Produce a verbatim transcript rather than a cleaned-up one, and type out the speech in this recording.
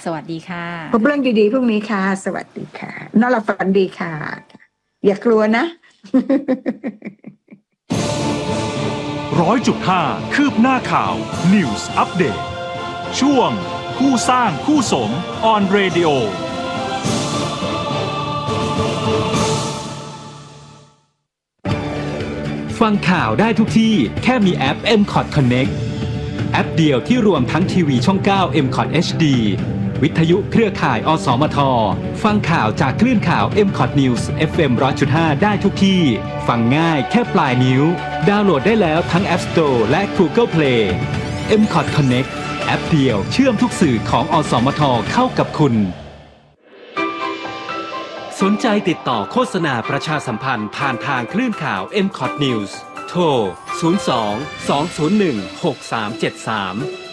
สวัสดีค่ะพบเรื่องดีๆพรุ่งนี้ค่ะสวัสดีค่ะนอนหลับฝันดีค่ะอย่ากลัวนะร้อยจุดห้าคืบหน้าข่าว News Update ช่วงคู่สร้างคู่สม on radio ฟังข่าวได้ทุกที่แค่มีแอป เอ็ม คอท Connect แอปเดียวที่รวมทั้งทีวีช่อง เก้า เอ็ม คอท เอช ดี วิทยุเครือข่าย อสมท ฟังข่าวจากคลื่นข่าว เอ็ม คอท News เอฟ เอ็ม หนึ่งร้อยจุดห้า ได้ทุกที่ฟังง่ายแค่ปลายนิ้วดาวน์โหลดได้แล้วทั้ง App Store และ Google Play เอ็ม คอท Connect แอปเดียวเชื่อมทุกสื่อของอสมทเข้ากับคุณสนใจติดต่อโฆษณาประชาสัมพันธ์ผ่านทางคลื่นข่าว เอ็ม คอท News โทร ศูนย์ สอง สอง ศูนย์ หนึ่ง หก สาม เจ็ด สาม